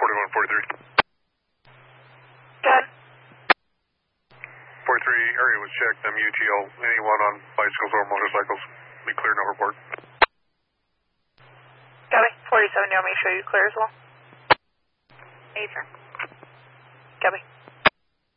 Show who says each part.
Speaker 1: 4143.
Speaker 2: Done.
Speaker 1: 43 area was checked, MUTL. Anyone on bicycles or motorcycles, be clear, no report.
Speaker 2: Copy. 47, you want me to show you clear as well?
Speaker 3: Major.
Speaker 2: Copy.